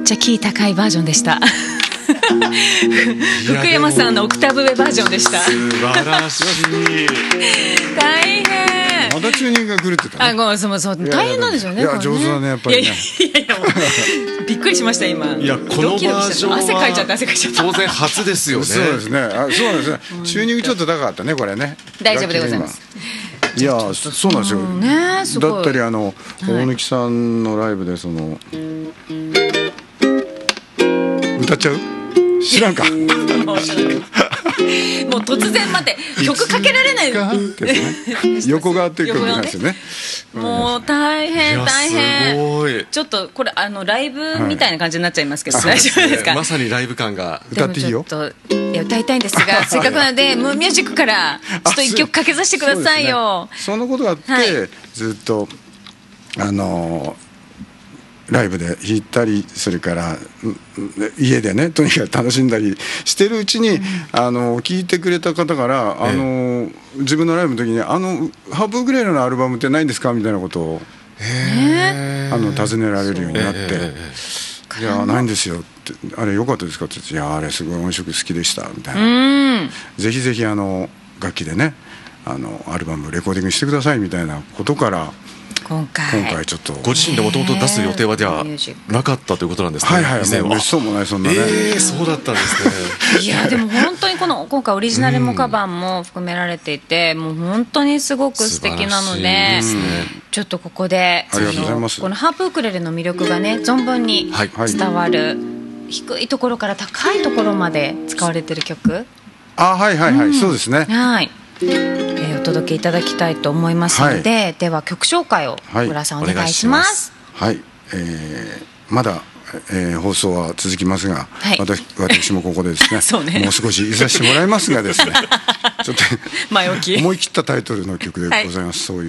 ちゃキー高いバージョンでした福山さんのオクターブ上バージョンでした。 素晴らしい大変。 まだチューニングが狂ってたね。 そう大変なんですよね。 いや上手だねやっぱりね。 いやびっくりしました今。 いやこのバージョンは汗かいちゃった当然初ですよね。 そうですね。そうですね。チューニングちょっと高かったねこれね。 大丈夫でございます。 いやそうなんですよ。 ねすごい。 だったり大貫さんのライブで歌っちゃう？知らんか。 もう突然待って曲かけられない。 横側っていう曲なんですよね。 もう大変大変。 すごい。 ちょっとこれライブみたいな感じになっちゃいますけど大丈夫ですか？ まさにライブ感が。 歌っていいよ。 いや歌いたいんですがせっかくなのでミュージックからちょっと一曲かけさせてくださいよ。 そのことがあってずっとライブで弾いたりそれから家でねとにかく楽しんだりしてるうちに聴いてくれた方から自分のライブの時にハープウクレレのアルバムってないんですかみたいなことを尋ねられるようになって「いやないんですよ」って「あれ良かったですか?」って言って「いやあれすごい音色好きでした」みたいな「ぜひぜひ楽器でねアルバムレコーディングしてください」みたいなことから今回ちょっとご自身でもともと出す予定はではなかったということなんですね。 もう嬉しそうもないそんなね。 そうだったんですね。 いやでも本当に今回オリジナルもカバーも含められていてもう本当にすごく素敵なのでちょっとここでこのハープウクレレの魅力がね存分に伝わる低いところから高いところまで使われてる曲そうですね。 お届けいただきたいと思いますので、では曲紹介を小倉さんお願いします。 まだ放送は続きますが、私もここでですねもう少しいさせてもらいますがですねちょっと思い切ったタイトルの曲でございます。